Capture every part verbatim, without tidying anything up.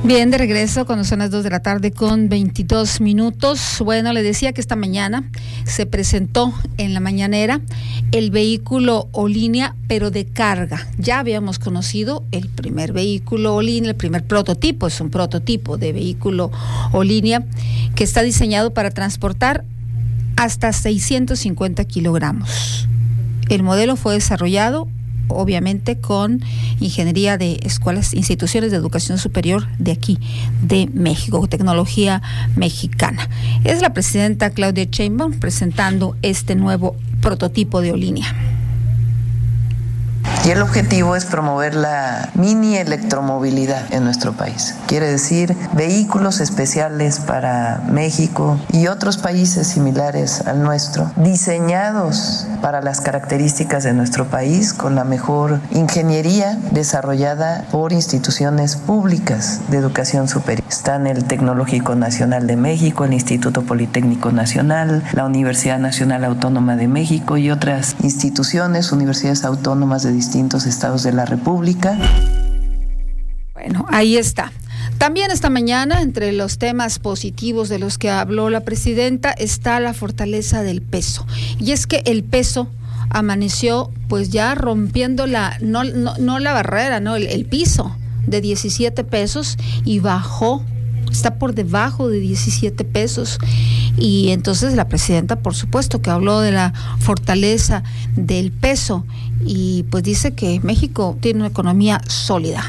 Bien, de regreso cuando son las dos de la tarde con veintidós minutos. Bueno, le decía que esta mañana se presentó en la mañanera el vehículo O-Línea, pero de carga. Ya habíamos conocido el primer vehículo O-Línea, el primer prototipo, es un prototipo de vehículo O-Línea que está diseñado para transportar hasta seiscientos cincuenta kilogramos. El modelo fue desarrollado obviamente con ingeniería de escuelas, instituciones de educación superior de aquí, de México, tecnología mexicana. Es la presidenta Claudia Sheinbaum presentando este nuevo prototipo de O-Línea. Y el objetivo es promover la mini electromovilidad en nuestro país. Quiere decir vehículos especiales para México y otros países similares al nuestro, diseñados para las características de nuestro país con la mejor ingeniería desarrollada por instituciones públicas de educación superior. Están el Tecnológico Nacional de México, el Instituto Politécnico Nacional, la Universidad Nacional Autónoma de México y otras instituciones, universidades autónomas de distintos estados de la República. Bueno, ahí está. También esta mañana, entre los temas positivos de los que habló la presidenta, está la fortaleza del peso. Y es que el peso amaneció pues ya rompiendo la, no, no, no la barrera, no, el, el piso de diecisiete pesos y bajó, está por debajo de diecisiete pesos. Y entonces la presidenta, por supuesto, que habló de la fortaleza del peso y pues dice que México tiene una economía sólida.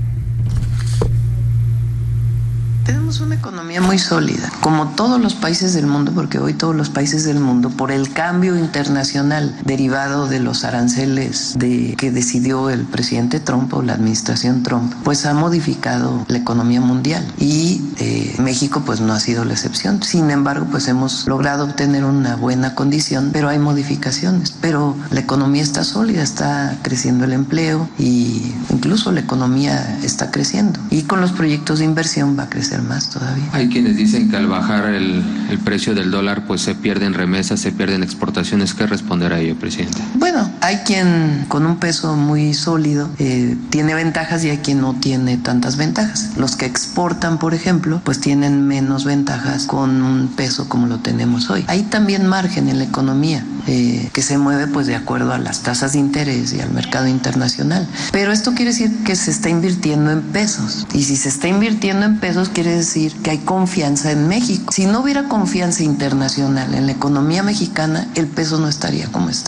Tenemos una economía muy sólida, como todos los países del mundo, porque hoy todos los países del mundo, por el cambio internacional derivado de los aranceles de que decidió el presidente Trump o la administración Trump, pues ha modificado la economía mundial y eh, México pues no ha sido la excepción. Sin embargo, pues hemos logrado obtener una buena condición, pero hay modificaciones. Pero la economía está sólida, está creciendo el empleo y incluso la economía está creciendo. Y con los proyectos de inversión va a crecer más todavía. Hay quienes dicen que al bajar el, el precio del dólar pues se pierden remesas, se pierden exportaciones. ¿Qué responder a ello, presidente? Bueno, hay quien con un peso muy sólido eh, tiene ventajas y hay quien no tiene tantas ventajas. Los que exportan, por ejemplo, pues tienen menos ventajas con un peso como lo tenemos hoy. Hay también margen en la economía eh, que se mueve pues de acuerdo a las tasas de interés y al mercado internacional. Pero esto quiere decir que se está invirtiendo en pesos. Y si se está invirtiendo en pesos, quiere decir que hay confianza en México. Si no hubiera confianza internacional en la economía mexicana, el peso no estaría como está.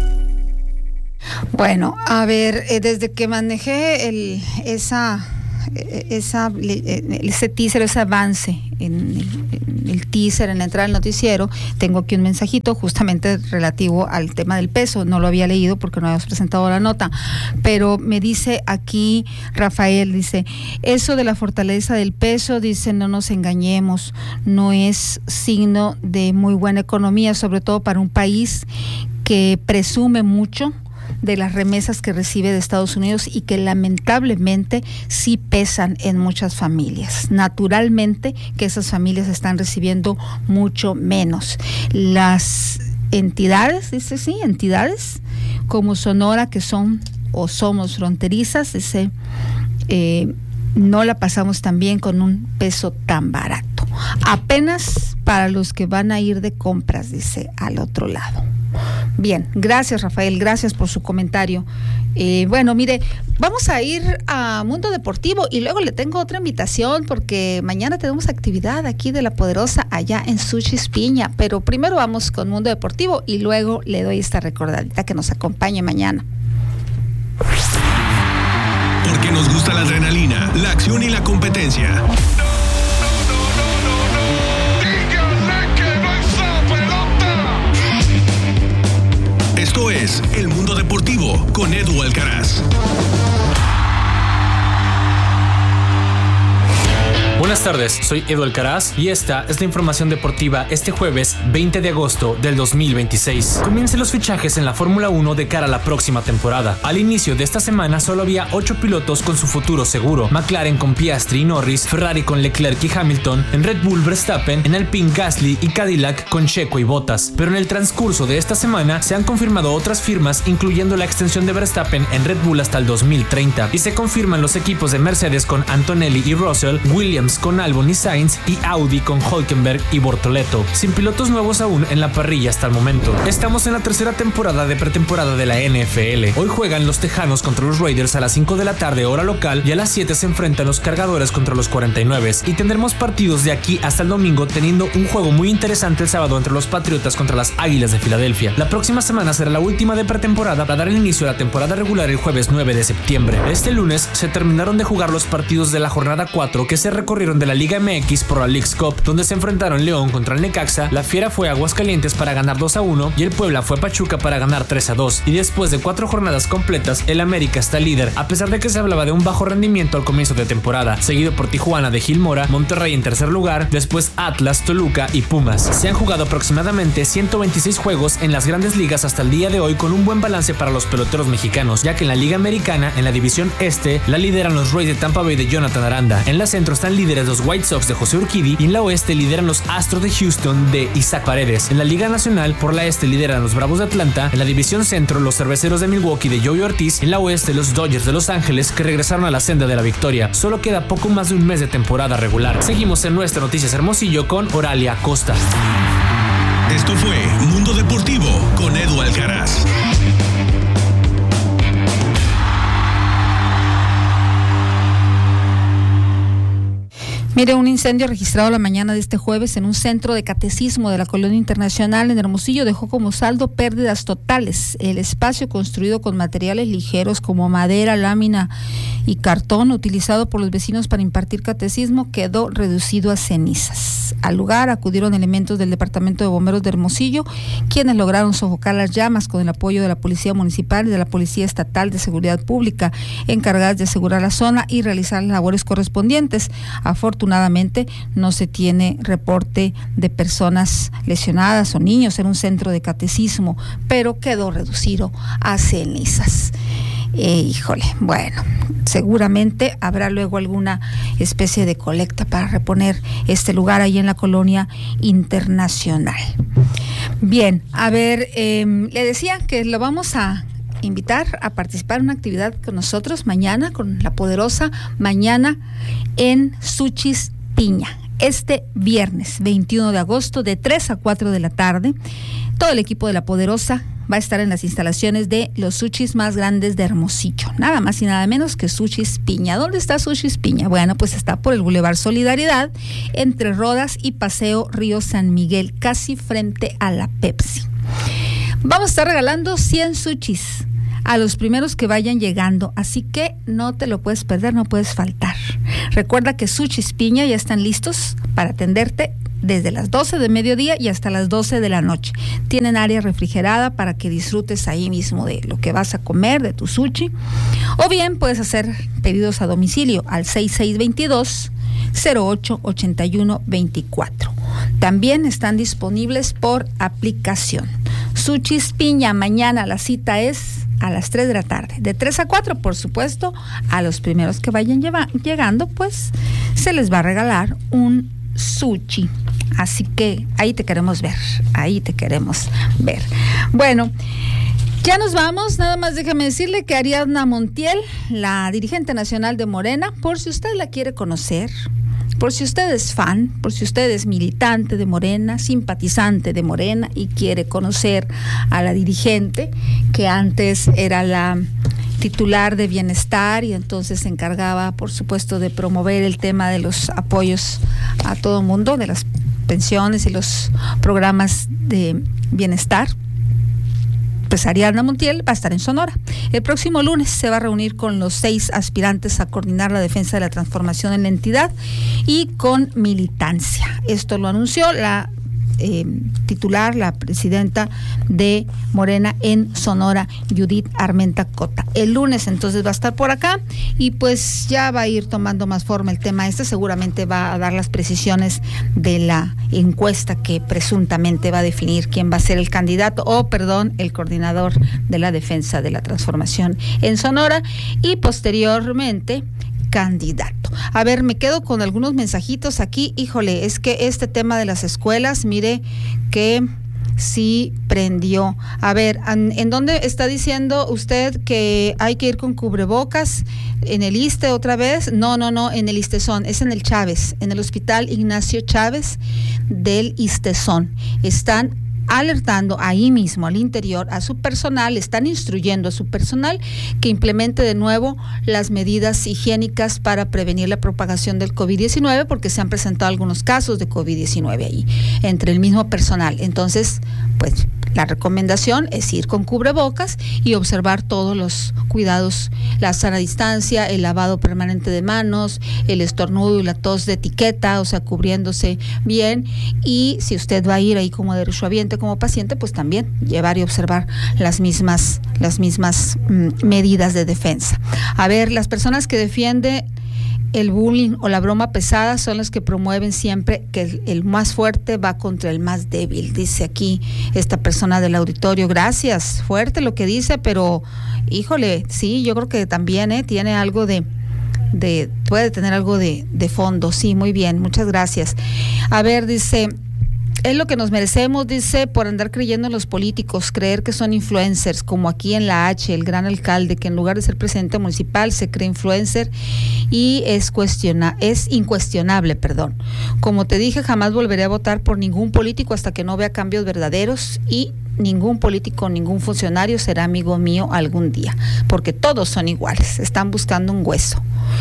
Bueno, a ver, eh, desde que manejé el, esa, esa, ese teaser, ese avance en el, en el teaser, en la entrada del noticiero, tengo aquí un mensajito justamente relativo al tema del peso. No lo había leído porque no habíamos presentado la nota, pero me dice aquí Rafael, dice, eso de la fortaleza del peso, dice, no nos engañemos, no es signo de muy buena economía, sobre todo para un país que presume mucho de las remesas que recibe de Estados Unidos y que lamentablemente sí pesan en muchas familias. Naturalmente que esas familias están recibiendo mucho menos. Las entidades, dice sí, entidades como Sonora, que son o somos fronterizas, dice, eh, no la pasamos tan bien con un peso tan barato. Apenas para los que van a ir de compras, dice, al otro lado. Bien, gracias Rafael, gracias por su comentario. Eh, bueno, mire, vamos a ir a Mundo Deportivo y luego le tengo otra invitación porque mañana tenemos actividad aquí de La Poderosa allá en Sushis Piña, pero primero vamos con Mundo Deportivo y luego le doy esta recordadita que nos acompañe mañana. Porque nos gusta la adrenalina, la acción y la competencia. Esto es El Mundo Deportivo con Edu Alcaraz. Buenas Buenas tardes, soy Edu Alcaraz y esta es la información deportiva este jueves veinte de agosto del dos mil veintiséis. Comiencen los fichajes en la Fórmula uno de cara a la próxima temporada. Al inicio de esta semana solo había ocho pilotos con su futuro seguro: McLaren con Piastri y Norris, Ferrari con Leclerc y Hamilton, en Red Bull Verstappen, en Alpine Gasly y Cadillac con Checo y Bottas. Pero en el transcurso de esta semana se han confirmado otras firmas, incluyendo la extensión de Verstappen en Red Bull hasta el dos mil treinta, y se confirman los equipos de Mercedes con Antonelli y Russell, Williams con Albon y Sainz y Audi con Hülkenberg y Bortoleto, sin pilotos nuevos aún en la parrilla hasta el momento. Estamos en la tercera temporada de pretemporada de la N F L. Hoy juegan los Tejanos contra los Raiders a las cinco de la tarde hora local y a las siete se enfrentan los Cargadores contra los cuarenta y nueve, y tendremos partidos de aquí hasta el domingo, teniendo un juego muy interesante el sábado entre los Patriotas contra las Águilas de Filadelfia. La próxima semana será la última de pretemporada para dar el inicio a la temporada regular el jueves nueve de septiembre. Este lunes se terminaron de jugar los partidos de la jornada cuatro que se recorrieron de la Liga M X por la Leagues Cup, donde se enfrentaron León contra el Necaxa, la Fiera fue a Aguascalientes para ganar dos a uno y el Puebla fue a Pachuca para ganar tres a dos. Y después de cuatro jornadas completas, el América está líder, a pesar de que se hablaba de un bajo rendimiento al comienzo de temporada, seguido por Tijuana de Gil Mora, Monterrey en tercer lugar, después Atlas, Toluca y Pumas. Se han jugado aproximadamente ciento veintiséis juegos en las grandes ligas hasta el día de hoy, con un buen balance para los peloteros mexicanos, ya que en la Liga Americana, en la división este, la lideran los Rays de Tampa Bay de Jonathan Aranda, en la centro están líderes los White Sox de José Urquidy y en la oeste lideran los Astros de Houston de Isaac Paredes. En la Liga Nacional, por la este lideran los Bravos de Atlanta, en la división centro los Cerveceros de Milwaukee de Joey Ortiz, en la oeste los Dodgers de Los Ángeles, que regresaron a la senda de la victoria. Solo queda poco más de un mes de temporada regular. Seguimos en nuestra Noticias Hermosillo con Oralia Costa. Esto fue Mundo Deportivo con Edu Alcaraz. Mire, un incendio registrado la mañana de este jueves en un centro de catecismo de la Colonia Internacional en Hermosillo dejó como saldo pérdidas totales. El espacio, construido con materiales ligeros como madera, lámina y cartón, utilizado por los vecinos para impartir catecismo, quedó reducido a cenizas. Al lugar acudieron elementos del Departamento de Bomberos de Hermosillo, quienes lograron sofocar las llamas con el apoyo de la Policía Municipal y de la Policía Estatal de Seguridad Pública, encargadas de asegurar la zona y realizar las labores correspondientes. Afortunadamente, Afortunadamente no se tiene reporte de personas lesionadas o niños en un centro de catecismo, pero quedó reducido a cenizas. Eh, híjole, bueno, seguramente habrá luego alguna especie de colecta para reponer este lugar ahí en la Colonia Internacional. Bien, a ver, eh, le decía que lo vamos a invitar a participar en una actividad con nosotros mañana, con La Poderosa, mañana en Sushis Piña, este viernes veintiuno de agosto de tres a cuatro de la tarde. Todo el equipo de La Poderosa va a estar en las instalaciones de los sushis más grandes de Hermosillo, nada más y nada menos que Sushis Piña. ¿Dónde está Sushis Piña? Bueno, pues está por el Boulevard Solidaridad, entre Rodas y Paseo Río San Miguel, casi frente a la Pepsi. Vamos a estar regalando cien sushis a los primeros que vayan llegando, así que no te lo puedes perder, no puedes faltar. Recuerda que Sushis Piña ya están listos para atenderte desde las doce de mediodía y hasta las doce de la noche. Tienen área refrigerada para que disfrutes ahí mismo de lo que vas a comer, de tu sushi, o bien puedes hacer pedidos a domicilio al seis seis dos dos, cero ocho ocho uno dos cuatro. También están disponibles por aplicación. Sushis Piña, mañana la cita es a las tres de la tarde, de tres a cuatro, por supuesto. A los primeros que vayan lleva, llegando, pues se les va a regalar un sushi. Así que ahí te queremos ver, ahí te queremos ver. Bueno, ya nos vamos. Nada más déjame decirle que Ariadna Montiel, la dirigente nacional de Morena, por si usted la quiere conocer, por si usted es fan, por si usted es militante de Morena, simpatizante de Morena y quiere conocer a la dirigente, que antes era la titular de Bienestar y entonces se encargaba, por supuesto, de promover el tema de los apoyos a todo mundo, de las pensiones y los programas de bienestar. Pues Ariadna Montiel va a estar en Sonora. El próximo lunes se va a reunir con los seis aspirantes a coordinar la defensa de la transformación en la entidad y con militancia. Esto lo anunció la eh, titular, la presidenta de Morena en Sonora, Judith Armenta Cota. El lunes entonces va a estar por acá y pues ya va a ir tomando más forma el tema este, seguramente va a dar las precisiones de la encuesta que presuntamente va a definir quién va a ser el candidato o, perdón, el coordinador de la defensa de la transformación en Sonora y posteriormente candidato. A ver, me quedo con algunos mensajitos aquí. Híjole, es que este tema de las escuelas, mire que sí prendió. A ver, ¿en dónde está diciendo usted que hay que ir con cubrebocas? ¿En el ISSSTE otra vez? No, no, no, en el ISSSTESON, es en el Chávez, en el Hospital Ignacio Chávez del ISSSTESON. Están alertando ahí mismo al interior a su personal, están instruyendo a su personal que implemente de nuevo las medidas higiénicas para prevenir la propagación del COVID diecinueve, porque se han presentado algunos casos de COVID diecinueve ahí, entre el mismo personal. Entonces, pues la recomendación es ir con cubrebocas y observar todos los cuidados, la sana distancia, el lavado permanente de manos, el estornudo y la tos de etiqueta, o sea, cubriéndose bien. Y si usted va a ir ahí como derechohabiente, como paciente, pues también llevar y observar las mismas, las mismas mm, medidas de defensa. A ver, las personas que defienden el bullying o la broma pesada son los que promueven siempre que el, el más fuerte va contra el más débil, dice aquí esta persona del auditorio. Gracias, fuerte lo que dice, pero híjole, sí, yo creo que también eh, tiene algo de, de puede tener algo de, de fondo. Sí, muy bien, muchas gracias. A ver, dice, es lo que nos merecemos, dice, por andar creyendo en los políticos, creer que son influencers, como aquí en la H, el gran alcalde, que en lugar de ser presidente municipal se cree influencer y es cuestiona, es incuestionable, perdón. Como te dije, jamás volveré a votar por ningún político hasta que no vea cambios verdaderos y ningún político, ningún funcionario será amigo mío algún día, porque todos son iguales, están buscando un hueso.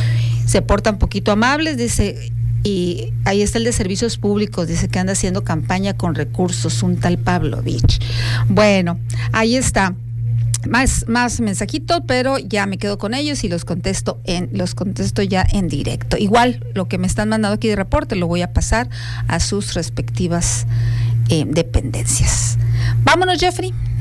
Se portan poquito amables, dice. Y ahí está el de servicios públicos, dice que anda haciendo campaña con recursos, un tal Pavlovich. Bueno, ahí está. Más, más mensajitos, pero ya me quedo con ellos y los contesto en, los contesto ya en directo. Igual lo que me están mandando aquí de reporte lo voy a pasar a sus respectivas eh, dependencias. Vámonos, Jeffrey.